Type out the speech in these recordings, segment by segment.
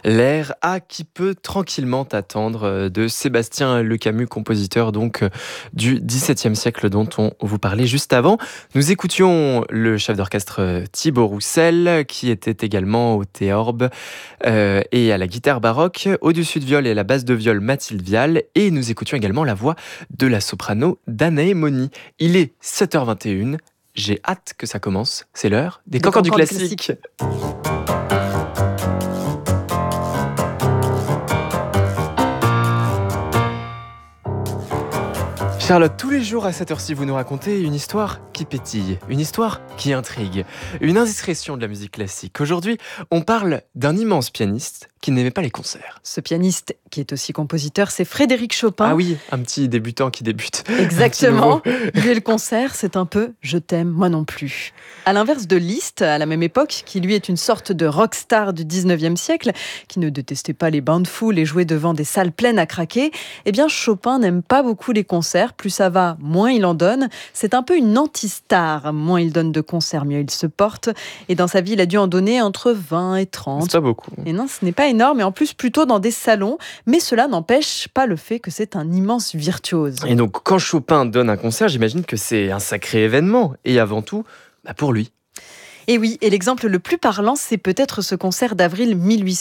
L'air A qui peut tranquillement t'attendre de Sébastien Lecamus, compositeur donc du XVIIe siècle dont on vous parlait juste avant. Nous écoutions le chef d'orchestre Thibaut Roussel qui était également au théorbe et à la guitare baroque, au-dessus de viol et à la basse de viol Mathilde Vial, et nous écoutions également la voix de la soprano Danae Moni. Il est 7h21, j'ai hâte que ça commence, c'est l'heure des Cancans du classique. Charlotte, tous les jours à cette heure-ci, vous nous racontez une histoire qui pétille, une histoire qui intrigue, une indiscrétion de la musique classique. Aujourd'hui, on parle d'un immense pianiste qui n'aimait pas les concerts. Ce pianiste, qui est aussi compositeur, c'est Frédéric Chopin. Ah oui, un petit débutant qui débute. Exactement. Lui et le concert, c'est un peu « je t'aime, moi non plus ». À l'inverse de Liszt, à la même époque, qui lui est une sorte de rockstar du 19e siècle, qui ne détestait pas les bains de foule et jouait devant des salles pleines à craquer, eh bien Chopin n'aime pas beaucoup les concerts. Plus ça va, moins il en donne. C'est un peu une anti-star. Moins il donne de concerts, mieux il se porte. Et dans sa vie, il a dû en donner entre 20 et 30. C'est pas beaucoup. Et non, ce n'est pas énorme, et en plus plutôt dans des salons. Mais cela n'empêche pas le fait que c'est un immense virtuose. Et donc, quand Chopin donne un concert, j'imagine que c'est un sacré événement. Et avant tout, pour lui. Et oui, et l'exemple le plus parlant, c'est peut-être ce concert d'avril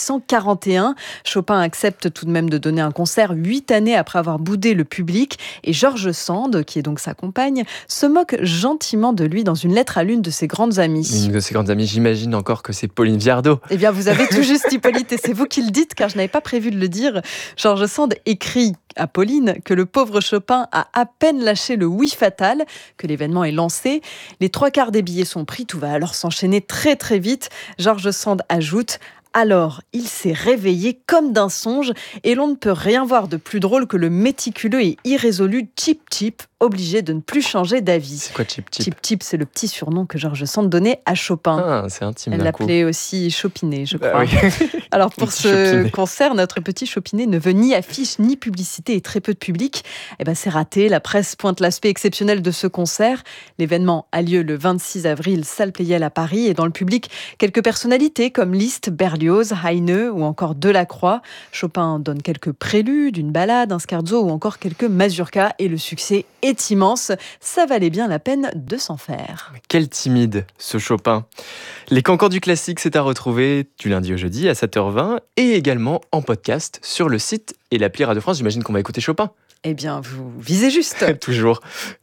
1841. Chopin accepte tout de même de donner un concert 8 années après avoir boudé le public. Et George Sand, qui est donc sa compagne, se moque gentiment de lui dans une lettre à l'une de ses grandes amies. Une de ses grandes amies, j'imagine encore que c'est Pauline Viardot. Eh bien, vous avez tout juste, Hippolyte, et c'est vous qui le dites, car je n'avais pas prévu de le dire. George Sand écrit à Pauline que le pauvre Chopin a à peine lâché le oui fatal, que l'événement est lancé. Les 3/4 des billets sont pris, tout va alors s'enchaîner très très vite. George Sand ajoute: alors, il s'est réveillé comme d'un songe et l'on ne peut rien voir de plus drôle que le méticuleux et irrésolu Chip Chip, obligé de ne plus changer d'avis. C'est quoi Chip Chip ? Chip Chip, c'est le petit surnom que George Sand donnait à Chopin. Ah, c'est intime. Elle l'appelait aussi Chopinet, je crois. Oui. Alors pour ce concert, notre petit Chopinet ne veut ni affiche ni publicité et très peu de public. Eh ben c'est raté. La presse pointe l'aspect exceptionnel de ce concert. L'événement a lieu le 26 avril, salle Pleyel à Paris, et dans le public, quelques personnalités comme Liszt, Berlioz, Heine ou encore Delacroix. Chopin donne quelques préludes, une ballade, un scherzo ou encore quelques mazurkas, et le succès est immense. Ça valait bien la peine de s'en faire. Quel timide, ce Chopin. Les Cancans du classique, c'est à retrouver du lundi au jeudi à 7h20 et également en podcast sur le site et l'appli Radio France. J'imagine qu'on va écouter Chopin. Eh bien, vous visez juste. Toujours.